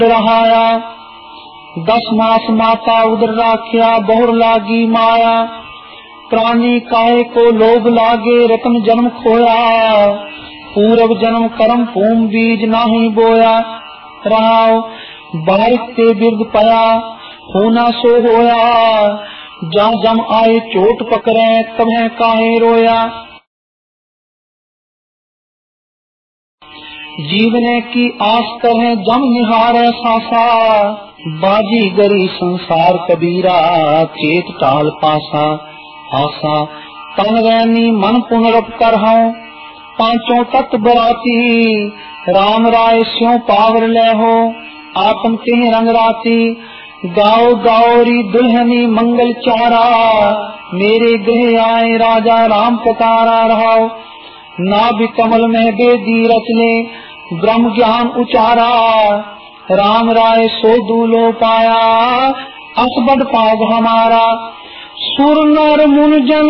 रहाया। 10 मास माता उदर राख्या, बहुर लागी माया। प्राणी काहे को लोभ लागे, रतन जन्म खोया। पूर्व जन्म कर्म भूम बीज नाही बोया। रहाओ बारिक ते बिरद पया, होना सो होया। जा जम आए चोट पकड़े, तबह काहे रोया। जीवने की आस तरह जम निहारे सासा, बाजी गरी संसार कबीरा, चेत टाल पासा। आसा तन रैनी मन पुनरप कर हूं, पांचों तत्व बराती। राम राय स्यों पावर ले हो, आत्म तिह रंग राती। गाओ गाओरी दुल्हनी मंगल चारा, मेरे गृह आए राजा राम पतारा। रहाओ नाभि कमल में बेदी रचने, ब्रह्म ज्ञान उचारा। राम राय सो दूलो पाया, असबद पाग हमारा। सुर नर मुन जन